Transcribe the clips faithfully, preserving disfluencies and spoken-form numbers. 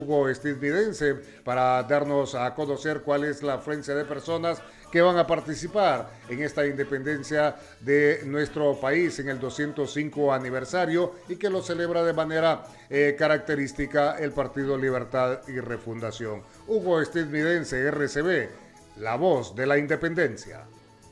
Hugo estadounidense para darnos a conocer cuál es la afluencia de personas que van a participar en esta independencia de nuestro país en el doscientos cinco aniversario y que lo celebra de manera eh, característica el Partido Libertad y Refundación. Hugo estadounidense, R C B, la voz de la independencia.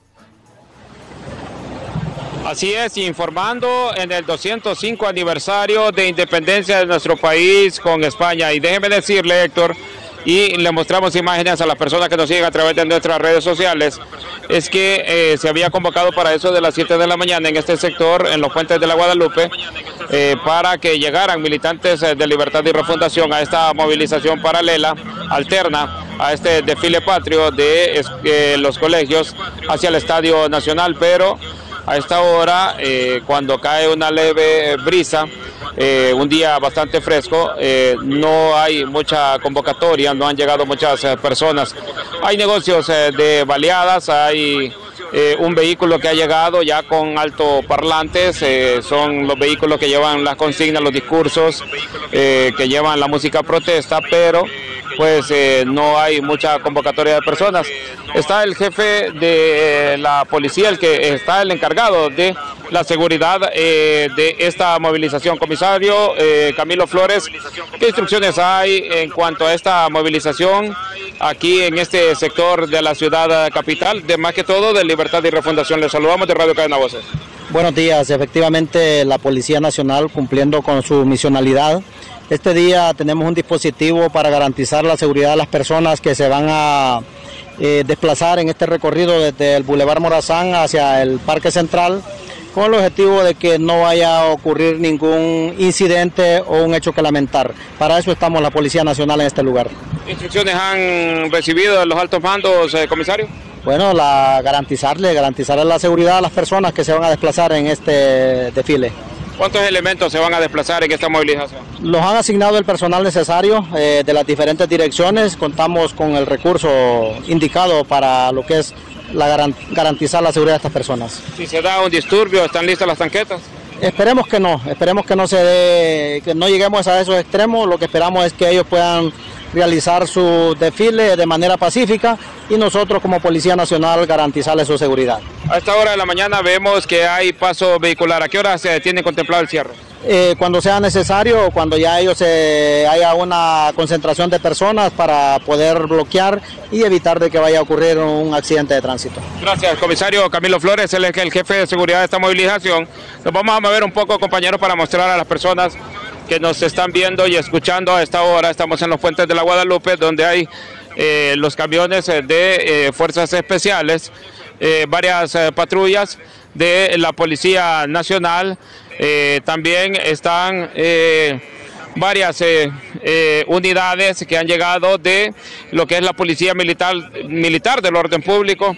Así es, informando en el doscientos cinco aniversario de independencia de nuestro país con España. Y déjeme decirle, Héctor, y le mostramos imágenes a las personas que nos siguen a través de nuestras redes sociales, es que eh, se había convocado para eso de las siete de la mañana en este sector, en los puentes de la Guadalupe, eh, para que llegaran militantes de Libertad y Refundación a esta movilización paralela, alterna, a este desfile patrio de eh, los colegios hacia el Estadio Nacional, pero a esta hora, eh, cuando cae una leve brisa, eh, un día bastante fresco, eh, no hay mucha convocatoria, no han llegado muchas eh, personas. Hay negocios eh, de baleadas, hay eh, un vehículo que ha llegado ya con altoparlantes, eh, son los vehículos que llevan las consignas, los discursos, eh, que llevan la música protesta, pero pues eh, no hay mucha convocatoria de personas. Está el jefe de la policía, el que está el encargado de la seguridad eh, de esta movilización. Comisario eh, Camilo Flores, ¿qué instrucciones hay en cuanto a esta movilización aquí en este sector de la ciudad capital, de más que todo de Libertad y Refundación? Les saludamos de Radio Cadena Voces. Buenos días, efectivamente la Policía Nacional cumpliendo con su misionalidad. Este día tenemos un dispositivo para garantizar la seguridad de las personas que se van a eh, desplazar en este recorrido desde el Boulevard Morazán hacia el Parque Central, con el objetivo de que no vaya a ocurrir ningún incidente o un hecho que lamentar. Para eso estamos la Policía Nacional en este lugar. ¿Qué instrucciones han recibido de los altos mandos, eh, comisario? Bueno, la, garantizarle, garantizarle la seguridad a las personas que se van a desplazar en este desfile. ¿Cuántos elementos se van a desplazar en esta movilización? Los han asignado el personal necesario eh, de las diferentes direcciones. Contamos con el recurso indicado para lo que es la garan garantizar la seguridad de estas personas. Si se da un disturbio, ¿están listas las tanquetas? Esperemos que no, esperemos que no se dé, que no lleguemos a esos extremos. Lo que esperamos es que ellos puedan realizar su desfile de manera pacífica y nosotros como Policía Nacional garantizarles su seguridad. A esta hora de la mañana vemos que hay paso vehicular. ¿A qué hora se tiene contemplado el cierre? Eh, cuando sea necesario o cuando ya ellos eh, haya una concentración de personas para poder bloquear y evitar de que vaya a ocurrir un accidente de tránsito. Gracias, comisario Camilo Flores, él es el jefe de seguridad de esta movilización. Nos vamos a mover un poco, compañeros, para mostrar a las personas que nos están viendo y escuchando a esta hora. Estamos en los puentes de la Guadalupe, donde hay eh, los camiones de eh, fuerzas especiales, eh, varias eh, patrullas de la Policía Nacional. Eh, también están eh, varias eh, eh, unidades que han llegado de lo que es la Policía Militar, militar del Orden Público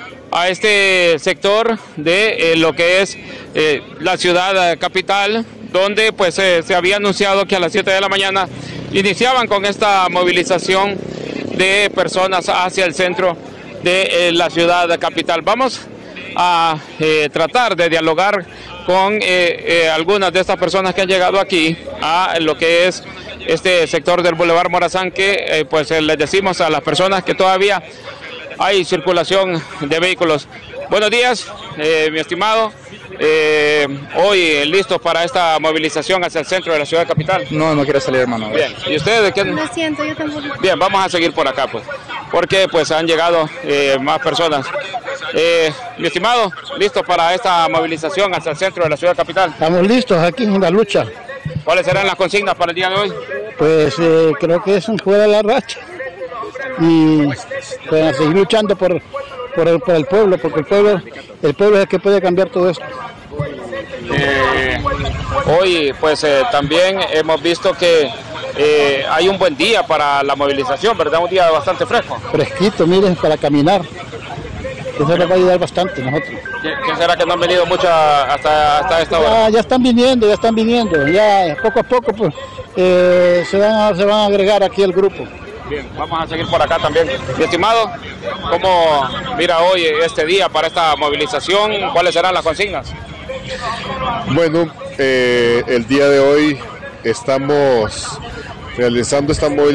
a este sector de eh, lo que es eh, la ciudad capital, donde pues eh, se había anunciado que a las siete de la mañana iniciaban con esta movilización de personas hacia el centro de eh, la ciudad capital. Vamos a eh, tratar de dialogar con eh, eh, algunas de estas personas que han llegado aquí a lo que es este sector del Boulevard Morazán, que eh, pues eh, les decimos a las personas que todavía hay circulación de vehículos. Buenos días, eh, mi estimado. Eh, hoy listos para esta movilización hacia el centro de la ciudad capital. No, no quiero salir, hermano. Bien, ¿y ustedes de qué? Lo siento, yo tampoco. Bien, vamos a seguir por acá, pues, porque pues han llegado eh, más personas. Eh, mi estimado, listos para esta movilización hacia el centro de la ciudad capital. Estamos listos aquí en la lucha. ¿Cuáles serán las consignas para el día de hoy? Pues eh, creo que es fuera la racha y pues, seguir luchando por, por, el, por el pueblo, porque el pueblo, el pueblo es el que puede cambiar todo esto. Eh, hoy pues eh, también hemos visto que eh, hay un buen día para la movilización, ¿verdad? Un día bastante fresco. Fresquito, miren, para caminar. Eso nos va a ayudar bastante a nosotros. ¿Qué, qué será que no han venido mucho hasta, hasta esta hora? Ya, ya están viniendo, ya están viniendo. Ya poco a poco pues, eh, se, van a, se van a agregar aquí al grupo. Bien, vamos a seguir por acá también. Mi estimado, ¿cómo mira hoy este día para esta movilización? ¿Cuáles serán las consignas? Bueno, eh, el día de hoy estamos realizando esta movilización